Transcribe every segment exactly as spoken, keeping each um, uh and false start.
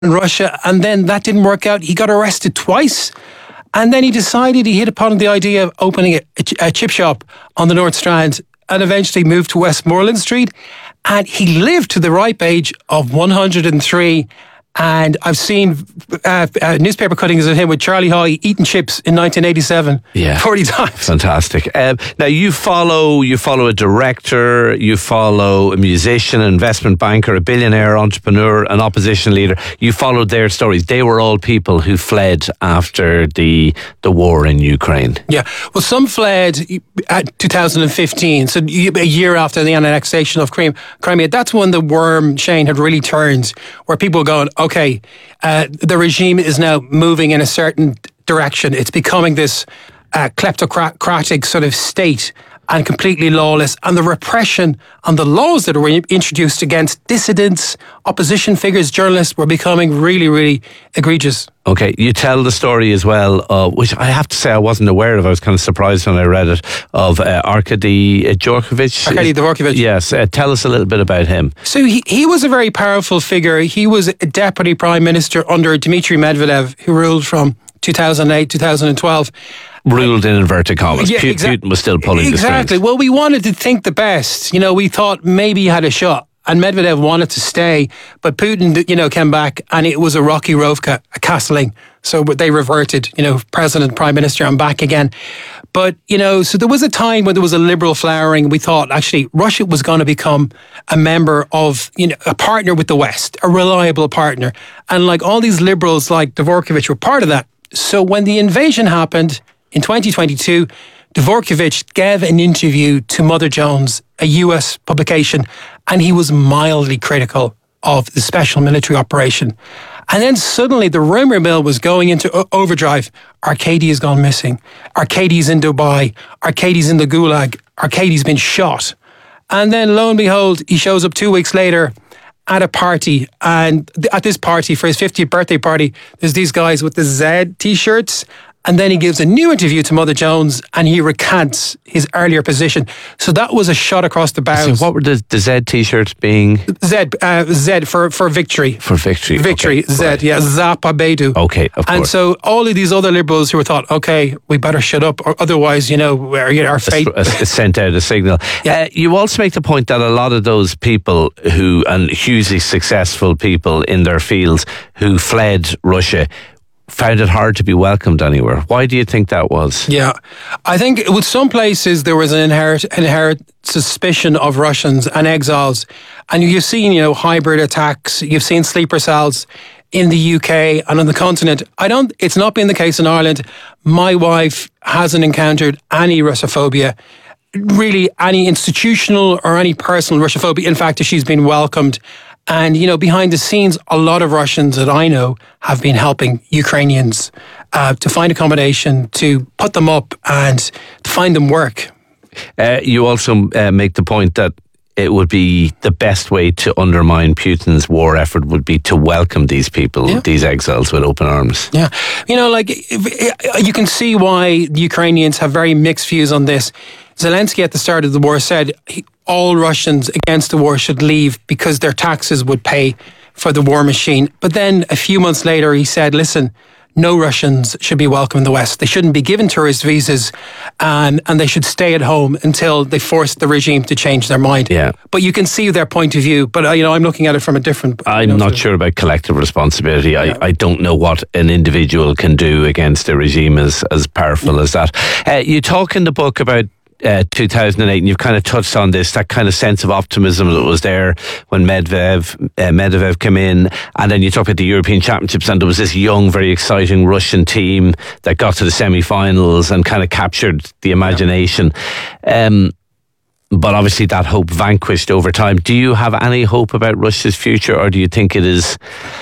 in Russia, and then that didn't work out. He got arrested twice, and then he decided he hit upon the idea of opening a, a chip shop on the North Strand, and eventually moved to Westmoreland Street. And he lived to the ripe age of one hundred and three. And I've seen uh, uh, newspaper cuttings of him with Charlie Hoy eating chips in nineteen eighty-seven. Yeah, forty times. Fantastic. Um, now you follow, you follow a director, you follow a musician, an investment banker, a billionaire, entrepreneur, an opposition leader. You followed their stories. They were all people who fled after the the war in Ukraine. Yeah. Well, some fled at two thousand fifteen, so a year after the annexation of Crimea. That's when the worm, Shane, had really turned, where people were going, okay, uh, the regime is now moving in a certain direction. It's becoming this uh, kleptocratic sort of state and completely lawless. And the repression and the laws that were introduced against dissidents, opposition figures, journalists were becoming really, really egregious. Okay, you tell the story as well, uh, which I have to say I wasn't aware of. I was kind of surprised when I read it, of uh, Arkady Dvorkovich. Arkady Dvorkovich. Yes, uh, tell us a little bit about him. So he, he was a very powerful figure. He was a deputy prime minister under Dmitry Medvedev, who ruled from two thousand eight, two thousand twelve. Ruled in inverted commas. Yeah, Putin exa- was still pulling exactly. the strings. Exactly. Well, we wanted to think the best. You know, we thought maybe he had a shot. And Medvedev wanted to stay, but Putin, you know, came back, and it was a rocky road, a castling. So they reverted, you know, president, prime minister, and back again. But, you know, so there was a time when there was a liberal flowering. We thought, actually, Russia was going to become a member of, you know, a partner with the West, a reliable partner. And like all these liberals like Dvorkovich were part of that. So when the invasion happened in twenty twenty-two, Dvorkovich gave an interview to Mother Jones, a U S publication, and he was mildly critical of the special military operation. And then suddenly the rumor mill was going into overdrive. Arkady's gone missing. Arkady's in Dubai. Arkady's in the Gulag. Arkady's been shot. And then lo and behold, he shows up two weeks later at a party. And at this party, for his fiftieth birthday party, there's these guys with the Z t-shirts. And then he gives a new interview to Mother Jones, and he recants his earlier position. So that was a shot across the bows. So what were the, the Z t-shirts being? Z, uh, Z for, for victory. For victory. Victory, okay. Z, right. yeah, Za Pobedu. Okay, of course. And so all of these other liberals who were thought, okay, we better shut up, or otherwise, you know, our, our fate. A, a, sent out a signal. Yeah. Uh, you also make the point that a lot of those people who, and hugely successful people in their fields who fled Russia, found it hard to be welcomed anywhere. Why do you think that was? Yeah, I think with some places there was an inherent, inherent suspicion of Russians and exiles. And you've seen, you know, hybrid attacks, you've seen sleeper cells in the U K and on the continent. I don't, it's not been the case in Ireland. My wife hasn't encountered any Russophobia, really any institutional or any personal Russophobia. In fact, she's been welcomed. And, you know, behind the scenes, a lot of Russians that I know have been helping Ukrainians uh, to find accommodation, to put them up and to find them work. Uh, you also uh, make the point that it would be the best way to undermine Putin's war effort would be to welcome these people, yeah. these exiles, with open arms. Yeah. You know, like, if, you can see why the Ukrainians have very mixed views on this. Zelensky at the start of the war said he, all Russians against the war should leave because their taxes would pay for the war machine. But then a few months later, he said, listen, no Russians should be welcome in the West. They shouldn't be given tourist visas, and, and they should stay at home until they force the regime to change their mind. Yeah. But you can see their point of view. But, uh, you know, I'm looking at it from a different... I'm you know, not sure about collective responsibility. Yeah. I, I don't know what an individual can do against a regime as, as powerful as that. Uh, you talk in the book about Uh, two thousand eight, and you've kind of touched on this, that kind of sense of optimism that was there when Medvedev uh, Medvedev came in, and then you talk about the European Championships, and there was this young, very exciting Russian team that got to the semi-finals and kind of captured the imagination. Yeah. Um, but obviously that hope vanquished over time. Do you have any hope about Russia's future, or do you think it is,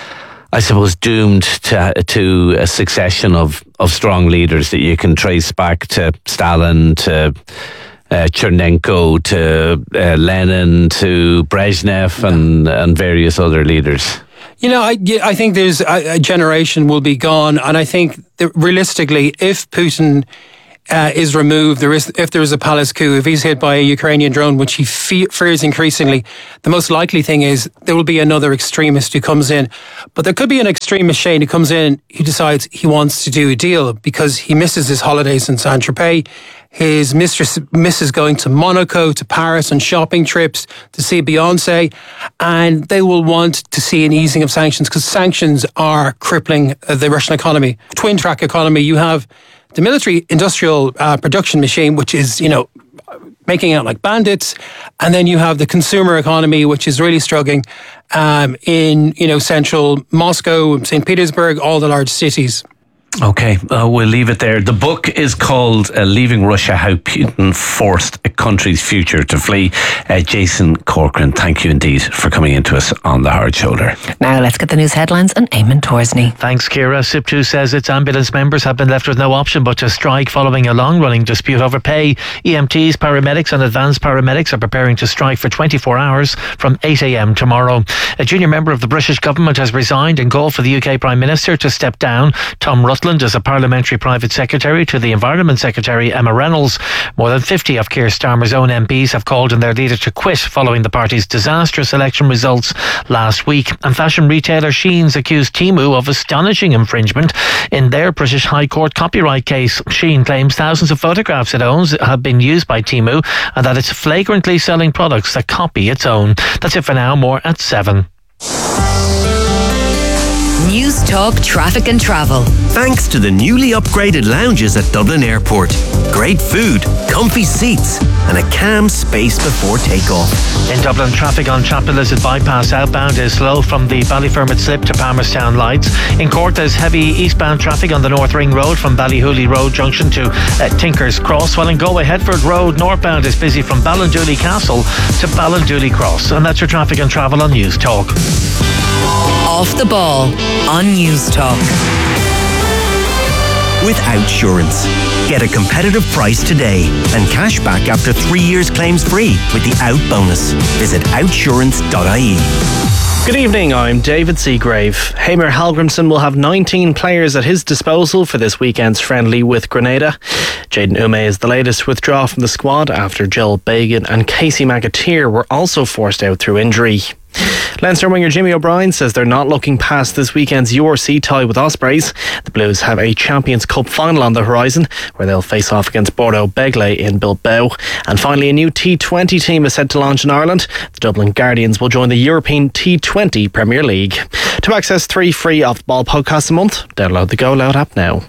I suppose, doomed to to a succession of, of strong leaders that you can trace back to Stalin, to uh, Chernenko, to uh, Lenin, to Brezhnev, and, and various other leaders? You know, I, I think there's a, a generation will be gone, and I think that realistically, if Putin uh, is removed, there is, if there is a palace coup, if he's hit by a Ukrainian drone, which he fe- fears increasingly, the most likely thing is there will be another extremist who comes in. But there could be an extremist, Shane, who comes in, who decides he wants to do a deal because he misses his holidays in Saint-Tropez. His mistress misses going to Monaco, to Paris on shopping trips, to see Beyonce, and they will want to see an easing of sanctions because sanctions are crippling the Russian economy. Twin track economy, you have the military industrial uh, production machine, which is, you know, making out like bandits, and then you have the consumer economy, which is really struggling um, in, you know, central Moscow, Saint Petersburg, all the large cities. Okay, uh, we'll leave it there. The book is called uh, Leaving Russia, How Putin Forced a Country's Future to Flee. Uh, Jason Corcoran, thank you indeed for coming into us on The Hard Shoulder. Now let's get the news headlines and Eamon Torsney. Thanks, Ciara. SIPTU says its ambulance members have been left with no option but to strike following a long-running dispute over pay. E M Ts, paramedics and advanced paramedics are preparing to strike for twenty-four hours from eight a.m. tomorrow. A junior member of the British government has resigned and called for the U K Prime Minister to step down. Tom Rutland as a parliamentary private secretary to the Environment Secretary Emma Reynolds. More than fifty of Keir Starmer's own M Ps have called on their leader to quit following the party's disastrous election results last week. And fashion retailer Shein's accused Temu of astonishing infringement in their British High Court copyright case. Shein claims thousands of photographs it owns have been used by Temu and that it's flagrantly selling products that copy its own. That's it for now. More at seven. News Talk Traffic and Travel. Thanks to the newly upgraded lounges at Dublin Airport. Great food, comfy seats and a calm space before takeoff. In Dublin, traffic on Chapel Lizard Bypass outbound is slow from the Ballyfermot Slip to Palmerstown Lights. In Cork, there's heavy eastbound traffic on the North Ring Road from Ballyhooly Road Junction to uh, Tinker's Cross, while in Galway, Headford Road northbound is busy from Ballindooley Castle to Ballindooley Cross. And that's your traffic and travel on News Talk. Off the Ball on News Talk. With Outsurance. Get a competitive price today and cash back after three years claims free with the Out bonus. Visit outsurance dot I E. Good evening, I'm David Seagrave. Heimir Hallgrimsson will have nineteen players at his disposal for this weekend's friendly with Grenada. Jayden Ume is the latest withdraw from the squad after Joel Bagan and Casey McAteer were also forced out through injury. Leinster winger Jimmy O'Brien says they're not looking past this weekend's U R C tie with Ospreys. The Blues have a Champions Cup final on the horizon where they'll face off against Bordeaux Begley in Bilbao. And finally, a new T twenty team is set to launch in Ireland. The Dublin Guardians will join the European T twenty Premier League. To access three free Off the Ball podcasts a month, download the Go Loud app now.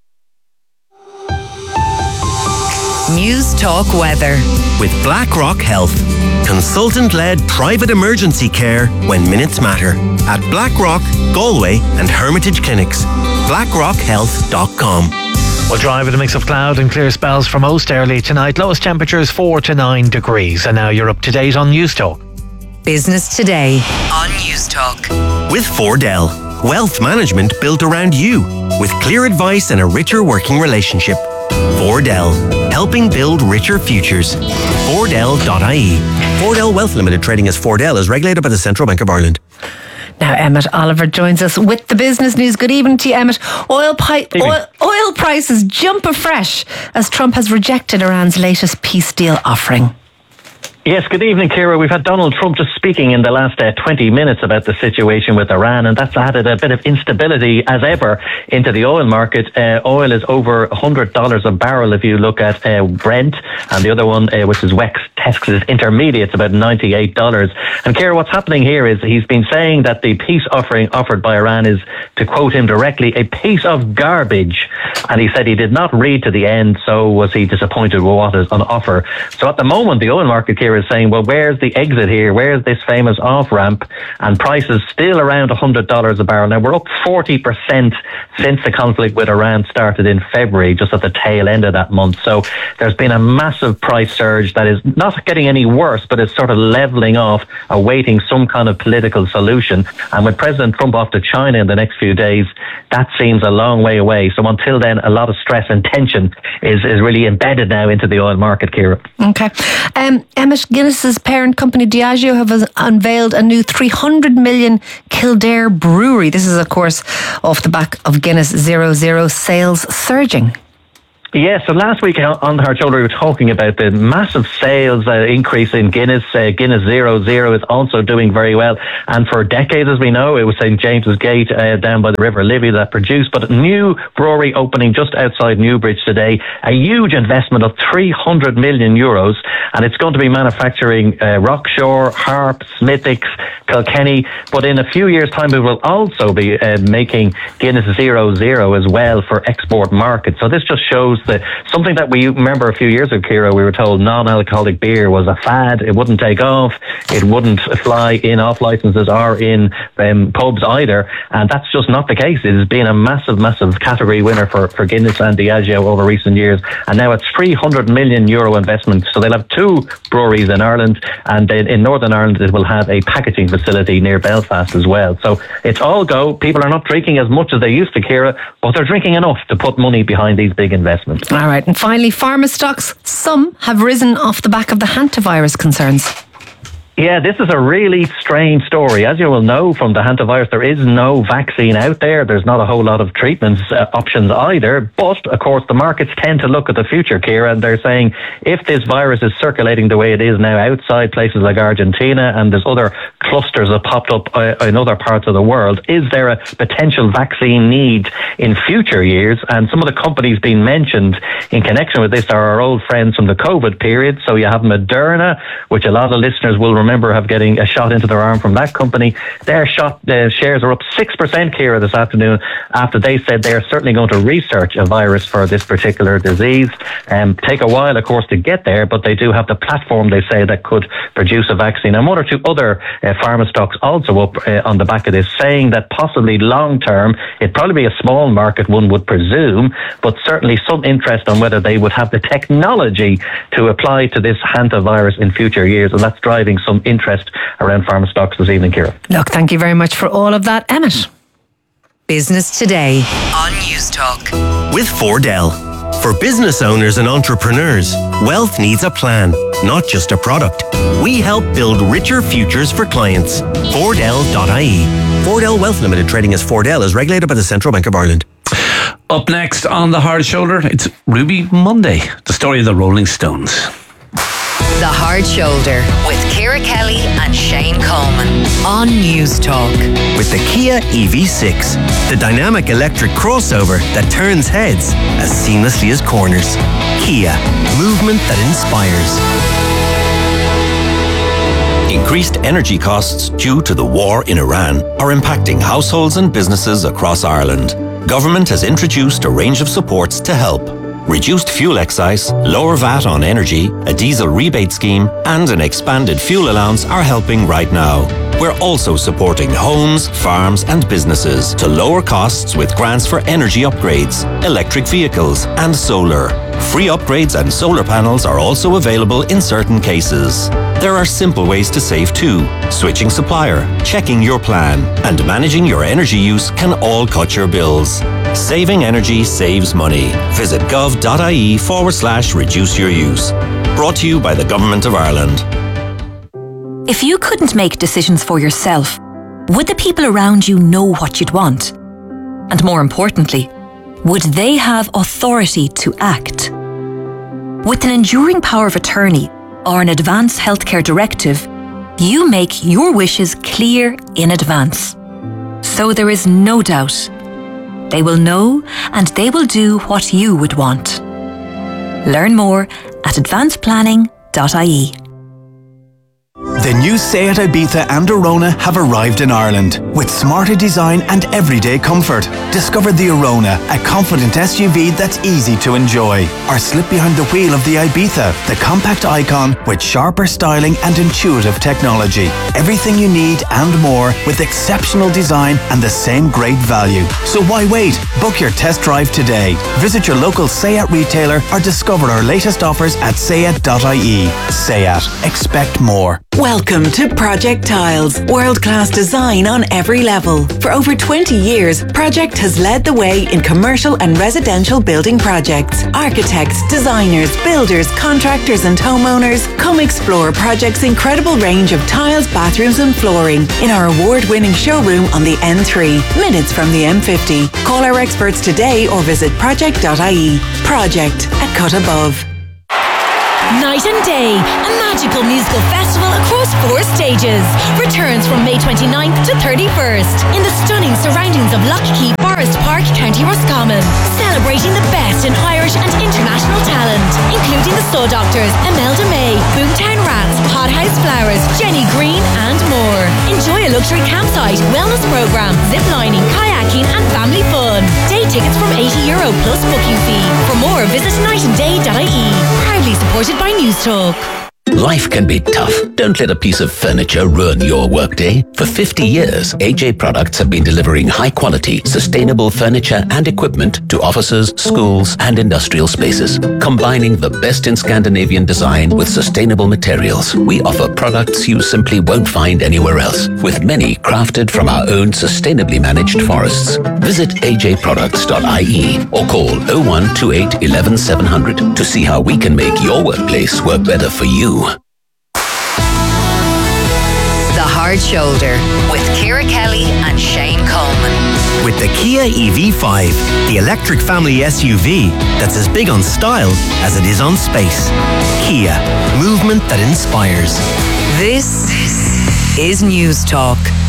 News Talk Weather. With BlackRock Health. Consultant-led private emergency care when minutes matter. At BlackRock, Galway and Hermitage Clinics. blackrock health dot com. We'll drive with a mix of cloud and clear spells for most early tonight. Lowest temperatures four to nine degrees. And now you're up to date on News Talk. Business Today on News Talk. With Fordell. Wealth management built around you. With clear advice and a richer working relationship. Fordell, helping build richer futures. Fordell dot I E. Fordell Wealth Limited, trading as Fordell, is regulated by the Central Bank of Ireland. Now Emmett Oliver joins us with the business news. Good evening to you, Emmett. Oil, pi- oil, oil prices jump afresh as Trump has rejected Iran's latest peace deal offering. Yes, good evening, Ciara. We've had Donald Trump just speaking in the last uh, twenty minutes about the situation with Iran, and that's added a bit of instability as ever into the oil market. Uh, oil is over one hundred dollars a barrel if you look at uh, Brent, and the other one, uh, which is West Texas Intermediate, about ninety-eight dollars. And Ciara, what's happening here is he's been saying that the peace offering offered by Iran is, to quote him directly, a piece of garbage. And he said he did not read to the end, so was he disappointed with what is on offer. So at the moment, the oil market, Ciara, is saying, well, where's the exit here? Where's this famous off-ramp? And prices still around one hundred dollars a barrel. Now, we're up forty percent since the conflict with Iran started in February, just at the tail end of that month. So there's been a massive price surge that is not getting any worse, but it's sort of leveling off, awaiting some kind of political solution. And with President Trump off to China in the next few days, that seems a long way away. So until then, a lot of stress and tension is, is really embedded now into the oil market, Ciara. Okay. Um, Emmett, Guinness's parent company Diageo have unveiled a new three hundred million Kildare brewery. This is, of course, off the back of Guinness Zero Zero sales surging. Yeah, so last week on the Hard Shoulder, we were talking about the massive sales uh, increase in Guinness. Uh, Guinness Zero Zero is also doing very well. And for decades, as we know, it was Saint James's Gate uh, down by the River Liffey that produced. But a new brewery opening just outside Newbridge today, a huge investment of three hundred million euros. And it's going to be manufacturing uh, Rockshore, Harp, Smithwick's, Kilkenny. But in a few years' time, it will also be uh, making Guinness Zero Zero as well for export markets. So this just shows that something that we remember a few years ago, Ciara, we were told non-alcoholic beer was a fad. It wouldn't take off. It wouldn't fly in off licenses or in um, pubs either. And that's just not the case. It has been a massive, massive category winner for, for Guinness and Diageo over recent years. And now it's three hundred million euro investment. So they'll have two breweries in Ireland, and in, in Northern Ireland it will have a packaging facility near Belfast as well. So it's all go. People are not drinking as much as they used to, Ciara, but they're drinking enough to put money behind these big investments. All right, and finally, pharma stocks, some have risen off the back of the hantavirus concerns. Yeah, this is a really strange story. As you will know from the hantavirus, there is no vaccine out there. There's not a whole lot of treatment uh, options either. But, of course, the markets tend to look at the future, Ciara, and they're saying if this virus is circulating the way it is now outside places like Argentina, and there's other clusters that popped up uh, in other parts of the world, is there a potential vaccine need in future years? And some of the companies being mentioned in connection with this are our old friends from the COVID period. So you have Moderna, which a lot of listeners will remember remember have getting a shot into their arm from that company. Their shot uh, shares are up six percent, Ciara, this afternoon after they said they are certainly going to research a virus for this particular disease. Um, take a while, of course, to get there, but they do have the platform, they say, that could produce a vaccine. And one or two other uh, pharma stocks also up uh, on the back of this, saying that possibly long term, it'd probably be a small market, one would presume, but certainly some interest on whether they would have the technology to apply to this hantavirus in future years. And that's driving some interest around pharma stocks this evening, Ciara. Look, thank you very much for all of that, Emmett. Business Today on News Talk. With Fordell. For business owners and entrepreneurs, wealth needs a plan, not just a product. We help build richer futures for clients. Fordell dot I E. Fordell Wealth Limited, trading as Fordell, is regulated by the Central Bank of Ireland. Up next on The Hard Shoulder, it's Ruby Monday, the story of the Rolling Stones. The Hard Shoulder with Ciara Kelly and Shane Coleman on News Talk. With the Kia E V six, the dynamic electric crossover that turns heads as seamlessly as corners. Kia, movement that inspires. Increased energy costs due to the war in Iran are impacting households and businesses across Ireland. Government has introduced a range of supports to help. Reduced fuel excise, lower V A T on energy, a diesel rebate scheme, and an expanded fuel allowance are helping right now. We're also supporting homes, farms, and businesses to lower costs with grants for energy upgrades, electric vehicles, and solar. Free upgrades and solar panels are also available in certain cases. There are simple ways to save too. Switching supplier, checking your plan, and managing your energy use can all cut your bills. Saving energy saves money. Visit gov.ie forward slash reduce your use. Brought to you by the Government of Ireland. If you couldn't make decisions for yourself, would the people around you know what you'd want? And more importantly, would they have authority to act? With an enduring power of attorney or an advance healthcare directive, you make your wishes clear in advance. So there is no doubt. They will know and they will do what you would want. Learn more at advance planning dot I E. The new Seat Ibiza and Arona have arrived in Ireland with smarter design and everyday comfort. Discover the Arona, a confident S U V that's easy to enjoy. Or slip behind the wheel of the Ibiza, the compact icon with sharper styling and intuitive technology. Everything you need and more with exceptional design and the same great value. So why wait? Book your test drive today. Visit your local Seat retailer or discover our latest offers at seat dot I E. Seat. Expect more. Welcome to Project Tiles, world-class design on every level. For over twenty years, Project has led the way in commercial and residential building projects. Architects, designers, builders, contractors and homeowners, come explore Project's incredible range of tiles, bathrooms and flooring in our award-winning showroom on the N three, minutes from the M fifty. Call our experts today or visit project dot I E. Project, a cut above. Night and Day, a magical musical festival across four stages, returns from May twenty-ninth to thirty-first in the stunning surroundings of Lough Key Forest Park, County Roscommon, celebrating the best in Irish and international talent, including the Soul Doctors, Imelda May, Boomtown Rats, Hothouse Flowers, Jenny Green and more. Enjoy a luxury campsite, wellness programme, ziplining, kayaking and family fun. Day tickets from eighty euro plus booking fee. For more, visit night and day dot I E. Proudly supported by News Talk. Life can be tough. Don't let a piece of furniture ruin your workday. For fifty years, A J Products have been delivering high-quality, sustainable furniture and equipment to offices, schools and industrial spaces. Combining the best in Scandinavian design with sustainable materials, we offer products you simply won't find anywhere else, with many crafted from our own sustainably managed forests. Visit a j products dot I E or call oh one two eight one one seven hundred to see how we can make your workplace work better for you. The Hard Shoulder with Ciara Kelly and Shane Coleman. With the Kia E V five, the electric family S U V that's as big on style as it is on space. Kia, movement that inspires. This is News Talk.